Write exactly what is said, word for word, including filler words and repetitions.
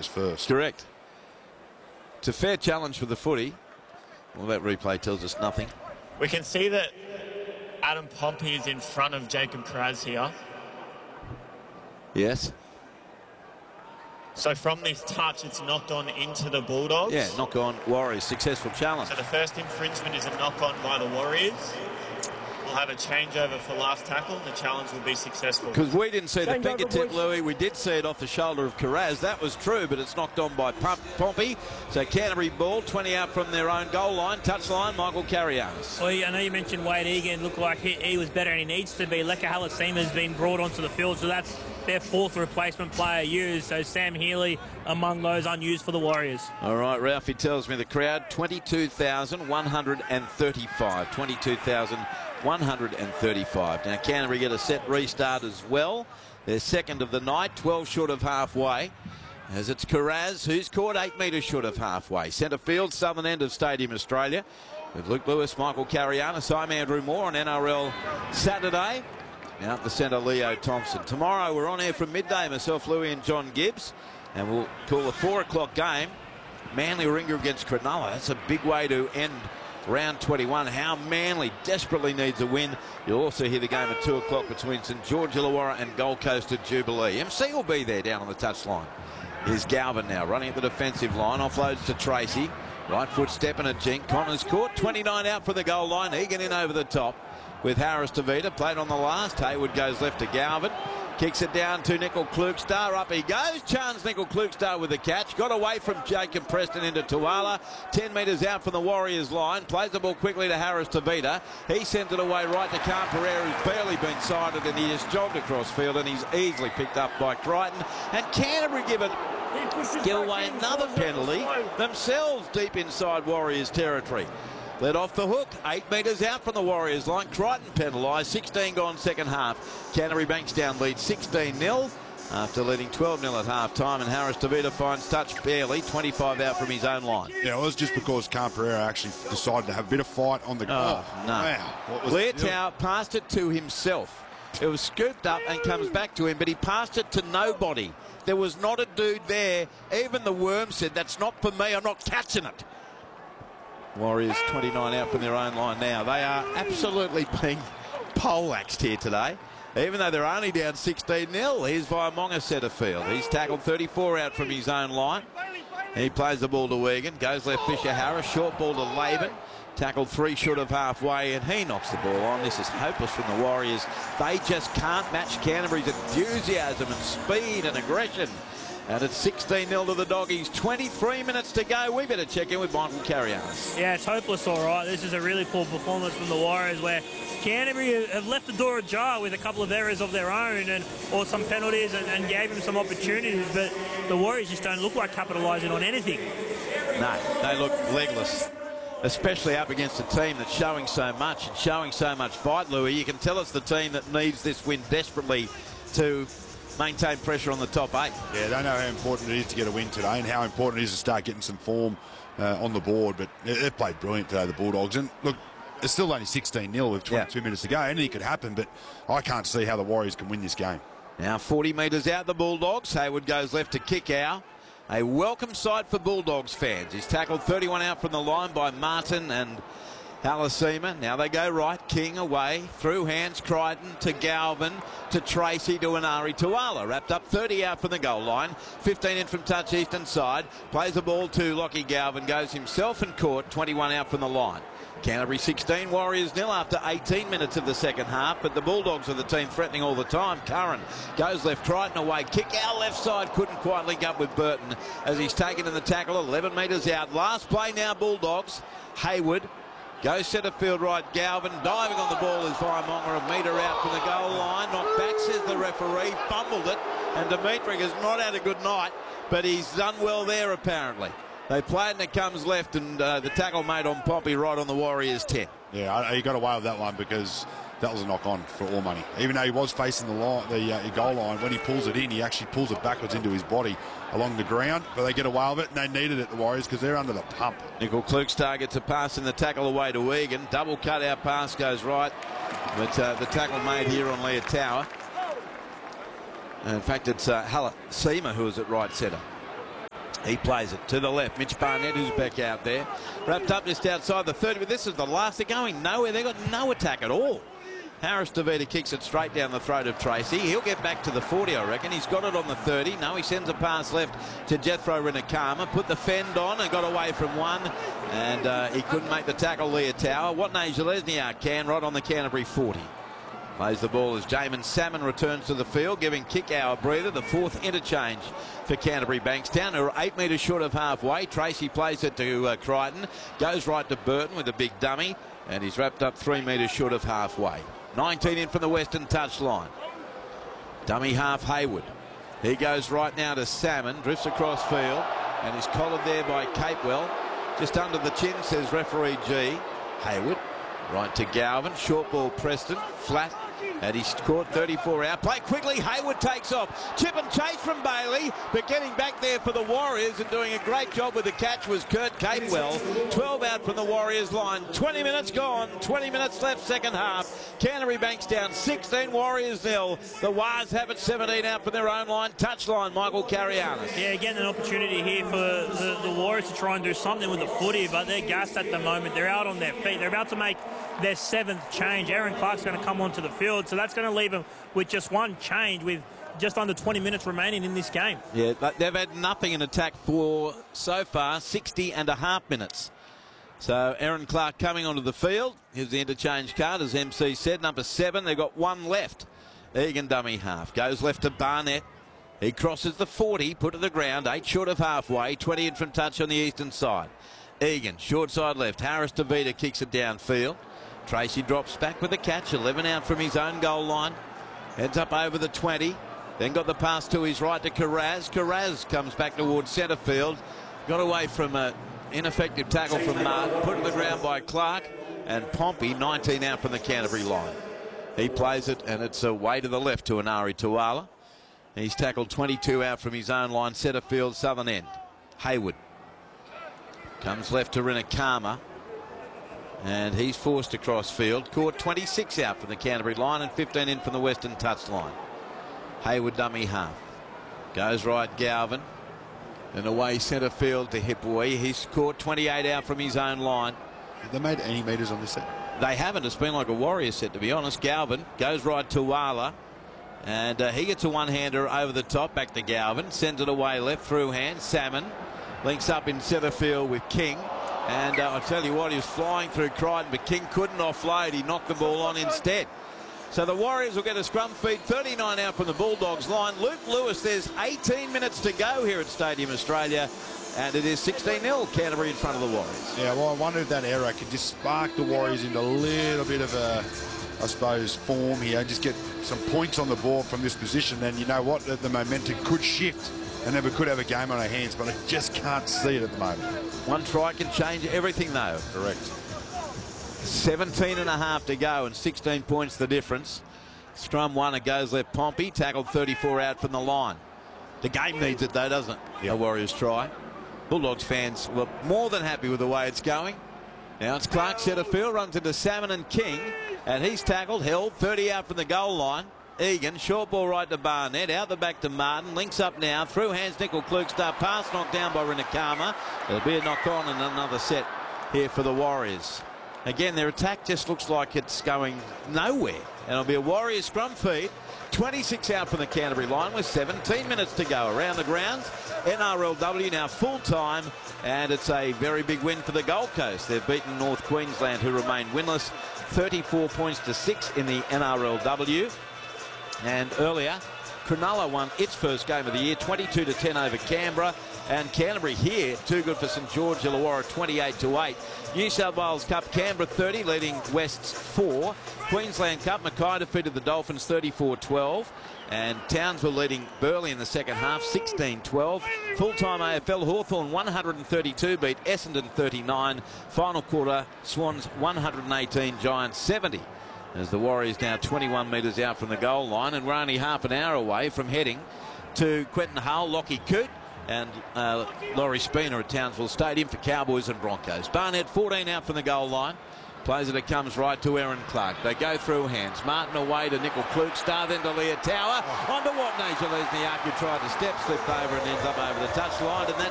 is first. Correct. It's a fair challenge for the footy. Well, that replay tells us nothing. We can see that Adam Pompey is in front of Jacob Kiraz here. Yes. So from this touch, it's knocked on into the Bulldogs. Yeah, knock on Warriors. Successful challenge. So the first infringement is a knock on by the Warriors. We'll have a changeover for last tackle. The challenge will be successful. Because we didn't see the Change over, fingertip, boys. Louis. We did see it off the shoulder of Kiraz. That was true, but it's knocked on by Pump Pompey. So Canterbury ball, twenty out from their own goal line. Touchline, Michael Carrianis. Well, I know you mentioned Wade Egan. Looked like he, he was better and he needs to be. Leka Halasima has been brought onto the field, so that's their fourth replacement player used. So Sam Healy among those unused for the Warriors. All right, Ralphie tells me the crowd, twenty-two thousand one hundred thirty-five. twenty-two thousand one hundred thirty-five. Now Canterbury get a set restart as well. They're second of the night, twelve short of halfway. As it's Kiraz, who's caught eight metres short of halfway. Centre field, southern end of Stadium Australia. With Luke Lewis, Michael Carrianis, I'm Andrew Moore on N R L Saturday. Now at the centre, Leo Thompson. Tomorrow we're on air from midday, myself, Louis and John Gibbs. And we'll call a four o'clock game. Manly Warringah against Cronulla. That's a big way to end round twenty-one. How Manly desperately needs a win. You'll also hear the game at two o'clock between St George Illawarra and Gold Coast at Jubilee. M C will be there down on the touchline. Here's Galvin now running at the defensive line. Offloads to Tracy. Right foot step and a jink. Connors caught. twenty-nine out for the goal line. Egan in over the top with Harris Tavita. Played on the last. Hayward goes left to Galvin. Kicks it down to Nickel Klukstar. Up he goes. Chance Nickel Klukstar with the catch. Got away from Jacob Preston into Tuala. ten metres out from the Warriors line. Plays the ball quickly to Harris Tavita. He sends it away right to Khan Pereira, who's barely been sighted, and he just jogged across field, and he's easily picked up by Crichton. And Canterbury give it give away another penalty themselves deep inside Warriors territory. Led off the hook, eight metres out from the Warriors line. Crichton penalised, sixteen gone second half. Canterbury Bankstown lead sixteen nil after leading twelve nil at half time, and Harris Tavita finds touch barely, twenty-five out from his own line. Yeah, it was just because Khan Pereira actually decided to have a bit of fight on the goal. Oh, no. Wow. What was Leotau passed it to himself. It was scooped up and comes back to him, but he passed it to nobody. There was not a dude there. Even the worm said, that's not for me, I'm not catching it. Warriors twenty-nine out from their own line now. They are absolutely being poleaxed here today, even though they're only down sixteen nil. Here's Vaimonga centre field. He's tackled thirty-four out from his own line. He plays the ball to Egan. Goes left Fisher Harris. Short ball to Laban. Tackled three short of halfway, and he knocks the ball on. This is hopeless from the Warriors. They just can't match Canterbury's enthusiasm and speed and aggression. And it's sixteen nil to the Doggies. twenty-three minutes to go. We better check in with Michael Carrianis. Yeah, it's hopeless, all right. This is a really poor performance from the Warriors, where Canterbury have left the door ajar with a couple of errors of their own and or some penalties and, and gave them some opportunities, but the Warriors just don't look like capitalising on anything. No, they look legless, especially up against a team that's showing so much and showing so much fight, Louis. You can tell it's the team that needs this win desperately to maintain pressure on the top eight. Yeah, they know how important it is to get a win today and how important it is to start getting some form uh, on the board. But they've played brilliant today, the Bulldogs. And look, it's still only sixteen nil with twenty-two yeah. minutes to go. Anything could happen, but I can't see how the Warriors can win this game. Now forty metres out, the Bulldogs. Hayward goes left to Kickow. A welcome sight for Bulldogs fans. He's tackled thirty-one out from the line by Martin and Halasima. Now they go right. King away. Through hands. Crichton to Galvin. To Tracy to Inari Tuala. Wrapped up thirty out from the goal line. fifteen in from touch eastern side. Plays the ball to Lockie Galvin. Goes himself and caught. twenty-one out from the line. Canterbury sixteen, Warriors nil after eighteen minutes of the second half, but the Bulldogs are the team threatening all the time. Curran goes left, Crichton away, kick out left side, couldn't quite link up with Burton as he's taken in the tackle, eleven metres out. Last play now, Bulldogs. Hayward goes centre field right, Galvin diving on the ball is Vaimonga, a metre out from the goal line. Knocked back, says the referee, fumbled it, and Dimitri has not had a good night, but he's done well there apparently. They play it and it comes left, and uh, the tackle made on Pompey right on the Warriors ten. Yeah, he got away with that one because that was a knock on for all money. Even though he was facing the line, the uh, goal line, when he pulls it in, he actually pulls it backwards into his body along the ground. But they get away with it, and they needed it, the Warriors, because they're under the pump. Nickel Klukstar gets a pass in the tackle away to Egan. Double cut out pass goes right, but uh, the tackle made here on Leotau. In fact, it's uh, Halasima who is at right centre. He plays it to the left. Mitch Barnett, who's back out there. Wrapped up just outside the thirty, but this is the last. They're going nowhere. They've got no attack at all. Harris DeVita kicks it straight down the throat of Tracy. He'll get back to the forty, I reckon. He's got it on the thirty. No, he sends a pass left to Jethro Rinakama. Put the fend on and got away from one. And uh, he couldn't make the tackle, Leah Tower. Watney Zelezniak can, right on the Canterbury forty. Plays the ball as Jamin Salmon returns to the field, giving Kikau a breather. The fourth interchange for Canterbury Bankstown, who are eight metres short of halfway. Tracy plays it to uh, Crichton. Goes right to Burton with a big dummy. And he's wrapped up three metres short of halfway. nineteen in from the western touchline. Dummy half Hayward. He goes right now to Salmon. Drifts across field. And is collared there by Capewell. Just under the chin, says referee G. Hayward. Right to Galvin. Short ball Preston. Flat. And he's caught thirty-four out. Play quickly. Hayward takes off. Chip and chase from Bailey. But getting back there for the Warriors and doing a great job with the catch was Kurt Capewell. twelve out from the Warriors line. twenty minutes gone. twenty minutes left second half. Canterbury Bankstown sixteen. Warriors nil. The Wars have it seventeen out from their own line. Touchline Michael Carianis. Yeah, again an opportunity here for the, the Warriors to try and do something with the footy, but they're gassed at the moment. They're out on their feet. They're about to make their seventh change. Aaron Clark's going to come onto the field, so that's going to leave them with just one change with just under twenty minutes remaining in this game. Yeah, they've had nothing in attack for so far sixty and a half minutes. So Aaron Clark coming onto the field. Here's the interchange card, as M C said, number seven. They've got one left. Egan dummy half. Goes left to Barnett. He crosses the forty, put to the ground, eight short of halfway, twenty in from touch on the eastern side. Egan, short side left. Harris DeVita kicks it downfield. Tracy drops back with the catch, eleven out from his own goal line. Heads up over the twenty. Then got the pass to his right to Carraz. Carraz comes back towards centre field. Got away from an ineffective tackle from Martin. Put to the ground by Clark. And Pompey, nineteen out from the Canterbury line. He plays it, and it's away to the left to Anari Tuala. He's tackled twenty-two out from his own line, centre field, southern end. Hayward comes left to Rinakama. And he's forced across field. Caught twenty-six out from the Canterbury line and fifteen in from the western touchline. Hayward dummy half. Goes right Galvin. And away centre field to Hipwee. He's caught twenty-eight out from his own line. Have they made any metres on this set? They haven't. It's been like a Warrior set, to be honest. Galvin goes right to Wala. And uh, he gets a one-hander over the top. Back to Galvin. Sends it away left through hand. Salmon links up in centre field with King. And uh, I tell you what, he was flying through Crichton, but King couldn't offload. He knocked the ball on instead. So the Warriors will get a scrum feed, thirty-nine out from the Bulldogs line. Luke Lewis, there's eighteen minutes to go here at Stadium Australia, and it is sixteen nil, Canterbury in front of the Warriors. Yeah, well, I wonder if that error could just spark the Warriors into a little bit of a, I suppose, form here. Just get some points on the board from this position, then you know what, the momentum could shift. And then we could have a game on our hands, but I just can't see it at the moment. One try can change everything, though. Correct. seventeen and a half to go and sixteen points the difference. Scrum one, it goes left. Pompey tackled thirty-four out from the line. The game needs it, though, doesn't it? Yep. The Warriors try. Bulldogs fans were more than happy with the way it's going. Now it's Clark centre field, runs into Salmon and King, and he's tackled, held, thirty out from the goal line. Egan, short ball right to Barnett, out the back to Martin, links up now, through hands Nickel Klukstad, pass knocked down by Rinakama. There'll be a knock on and another set here for the Warriors. Again, their attack just looks like it's going nowhere. And it'll be a Warriors scrum feed, twenty-six out from the Canterbury line with seventeen minutes to go around the grounds. N R L W now full time, and it's a very big win for the Gold Coast. They've beaten North Queensland, who remain winless, thirty-four points to six in the N R L W. And earlier, Cronulla won its first game of the year, twenty-two to ten over Canberra. And Canterbury here, too good for St George Illawarra, twenty-eight to eight. New South Wales Cup, Canberra thirty, leading Wests four. Queensland Cup, Mackay defeated the Dolphins thirty-four twelve. And Townsville leading Burleigh in the second half, sixteen twelve. Full-time A F L, Hawthorn one hundred thirty-two beat Essendon thirty-nine. Final quarter, Swans one hundred eighteen, Giants seventy. As the Warriors now twenty-one metres out from the goal line, and we're only half an hour away from heading to Quentin Hull, Lockie Coote and uh, Laurie Spooner at Townsville Stadium for Cowboys and Broncos. Barnett fourteen out from the goal line. Plays it, it comes right to Aaron Clark. They go through hands. Martin away to Nickel Klukstad, then to Leah Tower. On to Watney Zelezniak, who tried to step, slipped over and ends up over the touchline. And that